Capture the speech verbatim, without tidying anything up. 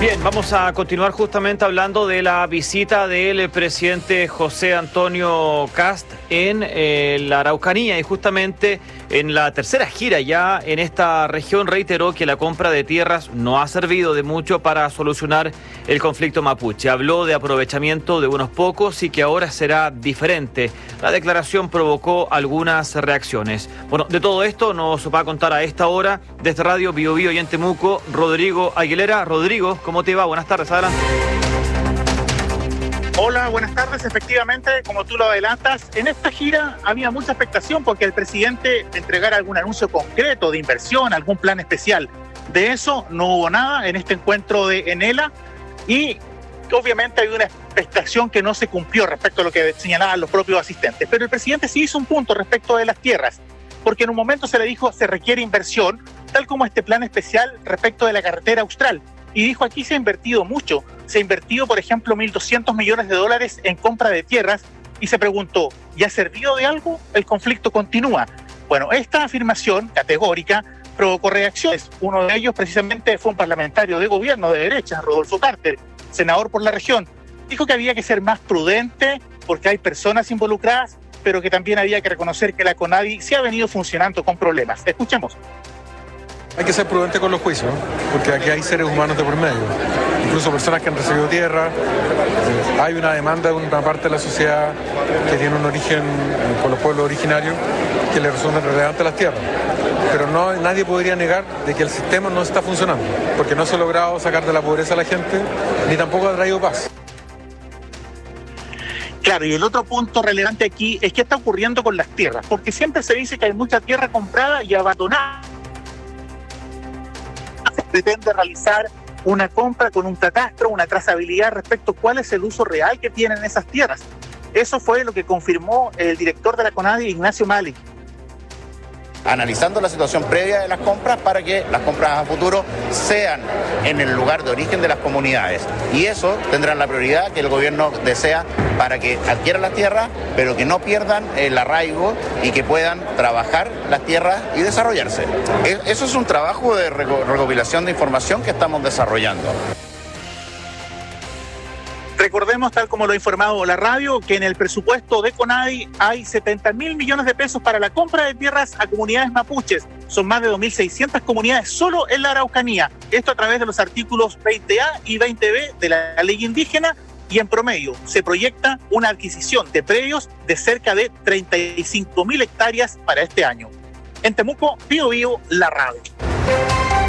Bien, vamos a continuar justamente hablando de la visita del presidente José Antonio Kast en eh, la Araucanía, y justamente en la tercera gira ya en esta región reiteró que la compra de tierras no ha servido de mucho para solucionar el conflicto mapuche. Habló de aprovechamiento de unos pocos y que ahora será diferente. La declaración provocó algunas reacciones. Bueno, de todo esto nos va a contar a esta hora desde Radio Bio Bio y en Temuco, Rodrigo Aguilera. Rodrigo, ¿cómo te va? Buenas tardes, adelante. Hola, buenas tardes. Efectivamente, como tú lo adelantas, en esta gira había mucha expectación porque el presidente entregara algún anuncio concreto de inversión, algún plan especial. De eso no hubo nada en este encuentro de Enela y obviamente hay una expectación que no se cumplió respecto a lo que señalaban los propios asistentes. Pero el presidente sí hizo un punto respecto de las tierras, porque en un momento se le dijo se requiere inversión, tal como este plan especial respecto de la carretera austral. Y dijo, aquí se ha invertido mucho. Se ha invertido, por ejemplo, mil doscientos millones de dólares en compra de tierras. Y se preguntó, ¿y ha servido de algo? El conflicto continúa. Bueno, esta afirmación categórica provocó reacciones. Uno de ellos precisamente fue un parlamentario de gobierno de derecha, Rodolfo Carter, senador por la región. Dijo que había que ser más prudente porque hay personas involucradas, pero que también había que reconocer que la CONADI sí ha venido funcionando con problemas. Escuchemos. Hay que ser prudente con los juicios, porque aquí hay seres humanos de por medio, incluso personas que han recibido tierra. Hay una demanda de una parte de la sociedad que tiene un origen con los pueblos originarios que le resultan relevantes las tierras. Pero no, nadie podría negar de que el sistema no está funcionando, porque no se ha logrado sacar de la pobreza a la gente, ni tampoco ha traído paz. Claro, y el otro punto relevante aquí es qué está ocurriendo con las tierras, porque siempre se dice que hay mucha tierra comprada y abandonada. Se pretende realizar una compra con un catastro, una trazabilidad respecto a cuál es el uso real que tienen esas tierras. Eso fue lo que confirmó el director de la CONADI, Ignacio Malik. Analizando la situación previa de las compras para que las compras a futuro sean en el lugar de origen de las comunidades. Y eso tendrán la prioridad que el gobierno desea para que adquieran las tierras, pero que no pierdan el arraigo y que puedan trabajar las tierras y desarrollarse. Eso es un trabajo de recopilación de información que estamos desarrollando. Recordemos, tal como lo ha informado la radio, que en el presupuesto de CONADI hay setenta mil millones de pesos para la compra de tierras a comunidades mapuches. Son más de dos mil seiscientas comunidades solo en la Araucanía. Esto a través de los artículos veinte A y veinte B de la ley indígena, y en promedio se proyecta una adquisición de predios de cerca de treinta y cinco mil hectáreas para este año. En Temuco, Bio Bio, la radio.